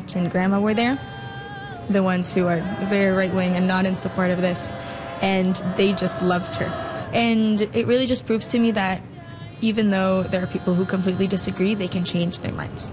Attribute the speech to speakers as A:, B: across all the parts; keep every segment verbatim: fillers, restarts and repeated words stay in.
A: aunt and grandma were there, the ones who are very right-wing and not in support of this, and they just loved her. And it really just proves to me that even though there are people who completely disagree, they can change their minds.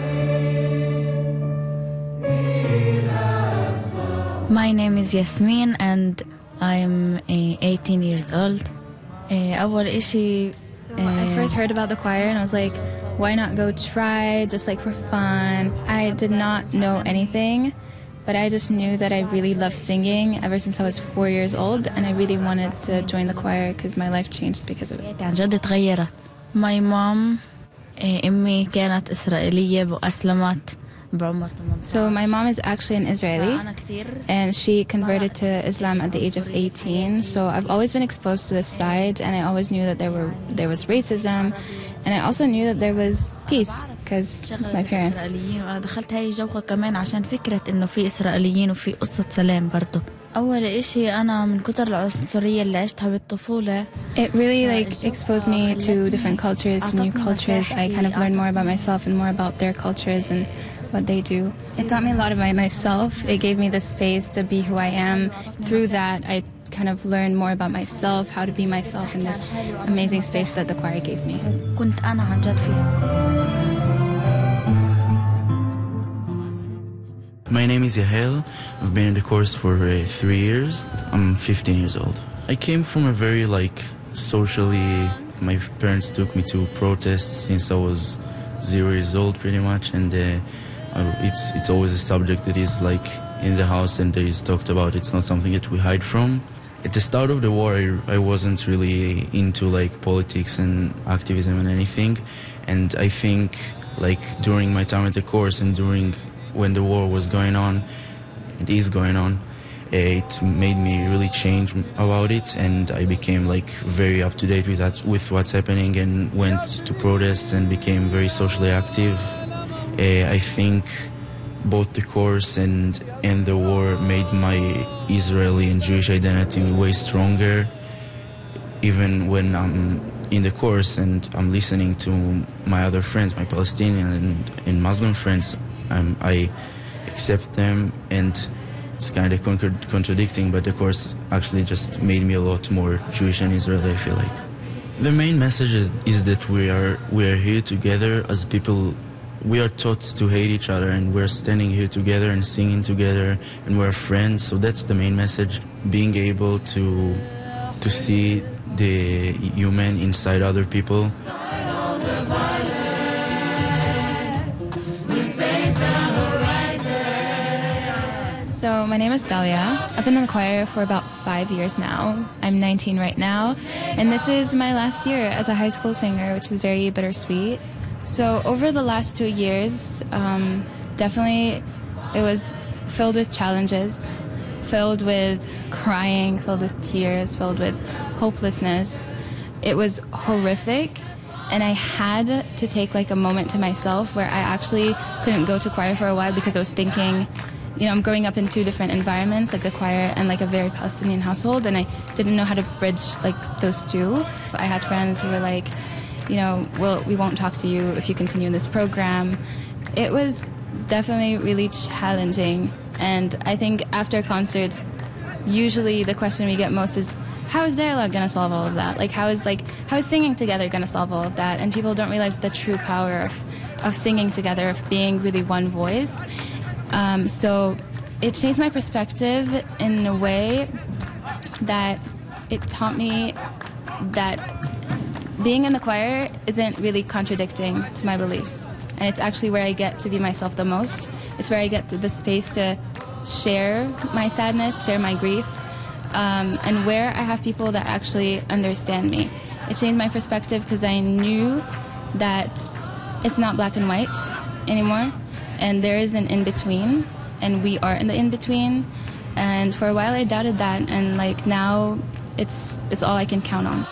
B: My name is Yasmin and I'm uh, eighteen years old. Uh, أول إشي
C: So I first heard about the choir and I was like, why not go try, just like for fun. I did not know anything, but I just knew that I really loved singing ever since I was four years old, and I really wanted to join the choir because my life changed because of it.
B: عن جد تغيرت. My mom, uh, أمي كانت إسرائيلية وأسلمت بعمر ثمانية عشر.
C: So my mom is actually an Israeli, and she converted to Islam at the age of eighteen. So I've always been exposed to this side, and I always knew that there were there was racism, and I also knew that there was peace because my parents.
B: أنا دخلت هاي الجوقة كمان عشان فكرة إنه في إسرائيليين وفي قصة سلام برضو. أول إشي أنا من كتر العنصرية اللي عشتها بالطفولة.
C: It really like exposed me to different cultures, to new cultures. I kind of learned more about myself and more about their cultures and what they do. It taught me a lot about myself. It gave me the space to be who I am. Through that, I kind of learned more about myself, how to be myself in this amazing space that the choir gave me.
B: كنت أنا عن جد فيه.
D: My name is Yahel. I've been in the course for uh, three years. I'm fifteen years old. I came from a very like socially, my parents took me to protests since I was zero years old pretty much, and uh, it's it's always a subject that is like in the house and that is talked about. It's not something that we hide from. At the start of the war, I, I wasn't really into like politics and activism and anything, and I think like during my time at the course and during when the war was going on, it is going on, it made me really change about it, and I became like very up to date with that, with what's happening, and went to protests and became very socially active. Uh, I think both the course and and the war made my Israeli and Jewish identity way stronger. Even when I'm in the course and I'm listening to my other friends, my Palestinian and, and Muslim friends, um, I accept them, and it's kind of contra- contradicting, but the course actually just made me a lot more Jewish and Israeli, I feel like. The main message is, is that we are we are here together as people. We are taught to hate each other, and we're standing here together and singing together, and we're friends. So that's the main message: being able to to see the human inside other people.
C: So my name is Dalia. I've been in the choir for about five years now. I'm nineteen right now, and this is my last year as a high school singer, which is very bittersweet. So over the last two years, um, definitely it was filled with challenges, filled with crying, filled with tears, filled with hopelessness. It was horrific, and I had to take like a moment to myself where I actually couldn't go to choir for a while because I was thinking, you know, I'm growing up in two different environments, like the choir and like a very Palestinian household, and I didn't know how to bridge like those two. I had friends who were like, you know, well, we won't talk to you if you continue in this program. It was definitely really challenging, and I think after concerts, usually the question we get most is, how is dialogue going to solve all of that? Like, how is like how is singing together going to solve all of that? And people don't realize the true power of of singing together, of being really one voice. Um, so it changed my perspective in a way that it taught me that being in the choir isn't really contradicting to my beliefs. And it's actually where I get to be myself the most. It's where I get to the space to share my sadness, share my grief, um, and where I have people that actually understand me. It changed my perspective because I knew that it's not black and white anymore. And there is an in-between, and we are in the in-between. And for a while I doubted that, and like now it's it's all I can count on.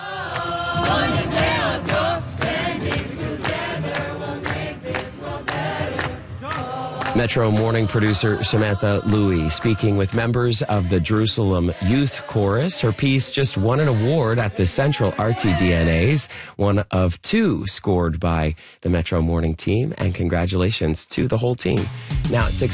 E: Metro Morning producer Samantha Louie speaking with members of the Jerusalem Youth Chorus. Her piece just won an award at the Central R T D N As, one of two scored by the Metro Morning team, and congratulations to the whole team. Now at six